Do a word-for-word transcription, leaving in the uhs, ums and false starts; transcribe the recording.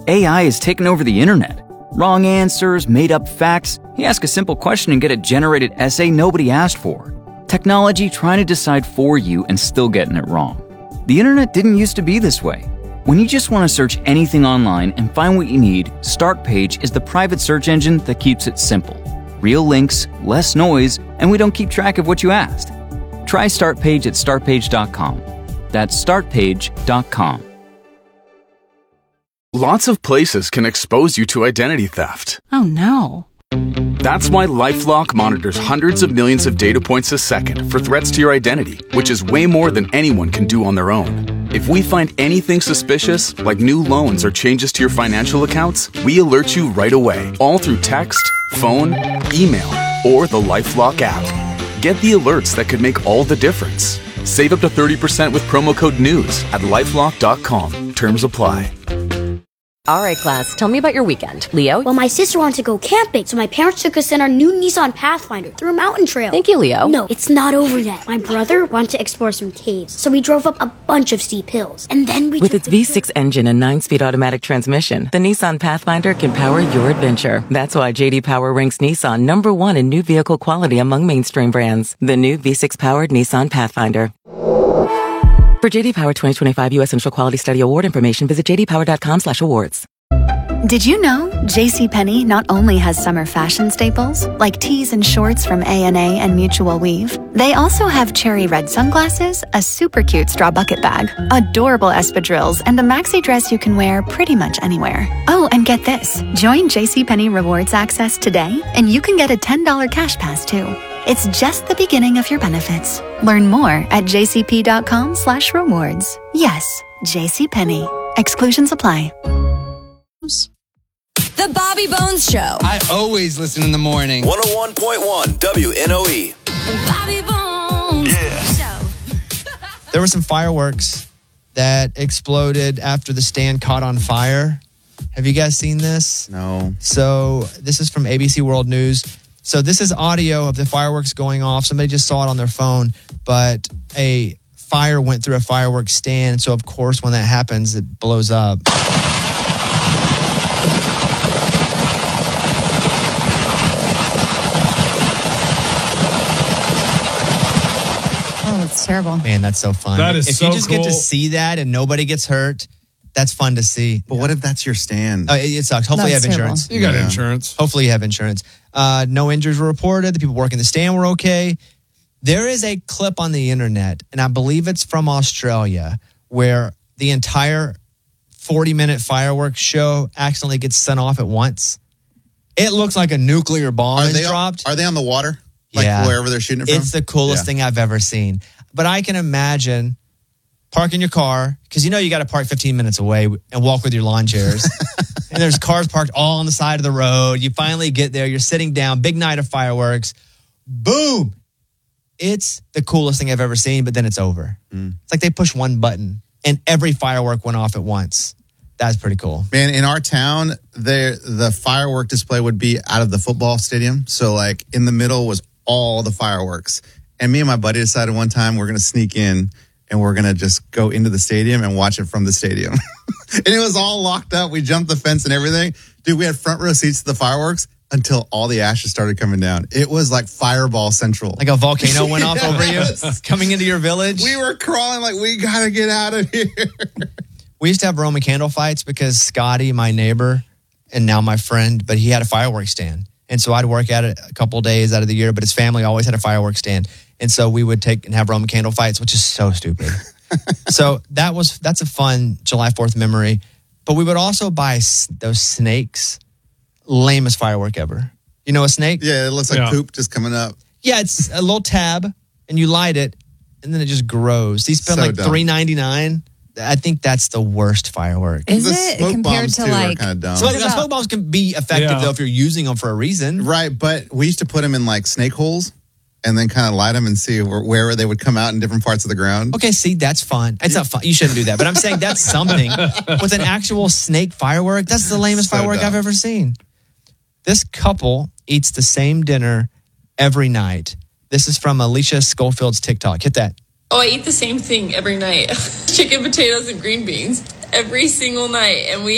A I has taken over the internet. Wrong answers, made-up facts. You ask a simple question and get a generated essay nobody asked for. Technology trying to decide for you and still getting it wrong. The internet didn't used to be this way. When you just want to search anything online and find what you need, Startpage is the private search engine that keeps it simple. Real links, less noise, and we don't keep track of what you asked. Try Startpage at startpage dot com. That's startpage dot com. Lots of places can expose you to identity theft. Oh no. That's why LifeLock monitors hundreds of millions of data points a second for threats to your identity, which is way more than anyone can do on their own. If we find anything suspicious, like new loans or changes to your financial accounts, we alert you right away, all through text, phone, email, or the LifeLock app. Get the alerts that could make all the difference. Save up to thirty percent with promo code NEWS at lifelock dot com. Terms apply. All right, class, tell me about your weekend. Leo? Well, my sister wanted to go camping, so my parents took us in our new Nissan Pathfinder through a mountain trail. Thank you, Leo. No, it's not over yet. My brother wanted to explore some caves, so we drove up a bunch of steep hills. And then we With took its V six engine and nine-speed automatic transmission, the Nissan Pathfinder can power your adventure. That's why J D Power ranks Nissan number one in new vehicle quality among mainstream brands. The new V six-powered Nissan Pathfinder. For J D Power twenty twenty-five U S Central Quality Study Award information, visit j d power dot com slash awards. Did you know JCPenney not only has summer fashion staples, like tees and shorts from A and A and Mutual Weave, they also have cherry red sunglasses, a super cute straw bucket bag, adorable espadrilles, and a maxi dress you can wear pretty much anywhere. Oh, and get this. Join JCPenney Rewards Access today, and you can get a ten dollars cash pass, too. It's just the beginning of your benefits. Learn more at jcp.com slash rewards. Yes, JCPenney. Exclusions apply. The Bobby Bones Show. I always listen in the morning. one oh one point one W N O E. The Bobby Bones yeah. Show. There were some fireworks that exploded after the stand caught on fire. Have you guys seen this? No. So this is from A B C World News. So this is audio of the fireworks going off. Somebody just saw it on their phone, but a fire went through a fireworks stand. So, of course, when that happens, it blows up. Oh, it's terrible. Man, that's so fun. That is if so you just cool. get to see that and nobody gets hurt, that's fun to see. But what if that's your stand? Uh, it, it sucks. Hopefully That's you have terrible. insurance. You got yeah. insurance. Hopefully you have insurance. Uh, no injuries were reported. The people working the stand were okay. There is a clip on the internet, and I believe it's from Australia, where the entire forty-minute fireworks show accidentally gets sent off at once. It looks like a nuclear bomb Are is they, dropped. are they on the water? Like yeah. wherever they're shooting it from? It's the coolest Yeah. thing I've ever seen. But I can imagine parking your car, because you know you got to park fifteen minutes away and walk with your lawn chairs. And there's cars parked all on the side of the road. You finally get there. You're sitting down. Big night of fireworks. Boom. It's the coolest thing I've ever seen, but then it's over. Mm. It's like they push one button and every firework went off at once. That's pretty cool. Man, in our town, there the firework display would be out of the football stadium. So, like, in the middle was all the fireworks. And me and my buddy decided one time we're going to sneak in and we're going to just go into the stadium and watch it from the stadium. And it was all locked up. We jumped the fence and everything. Dude, we had front row seats to the fireworks until all the ashes started coming down. It was like Fireball Central. Like a volcano went off over you Yes. coming into your village. We were crawling like, we got to get out of here. We used to have Roman candle fights because Scotty, my neighbor, and now my friend, but he had a fireworks stand. And so I'd work at it a couple days out of the year, but his family always had a fireworks stand. And so we would take and have Roman candle fights, which is so stupid. So that was that's a fun July fourth memory. But we would also buy s- those snakes. Lamest firework ever. You know a snake? Yeah, it looks like Yeah. poop just coming up. Yeah, it's a little tab, and you light it, and then it just grows. These spend So like dumb. three ninety-nine. I think that's the worst firework. Is The it smoke compared bombs, to too, are like? kinda dumb. So What now, about- smoke bombs can be effective Yeah. though if you're using them for a reason. Right, but we used to put them in like snake holes and then kind of light them and see where, where they would come out in different parts of the ground. Okay, see, that's fun. It's not fun. You shouldn't do that. But I'm saying that's something. With an actual snake firework, that's the lamest So firework dumb. I've ever seen. This couple eats the same dinner every night. This is from Alicia Schofield's TikTok. Hit that. Oh, I eat the same thing every night. Chicken, potatoes, and green beans every single night. And we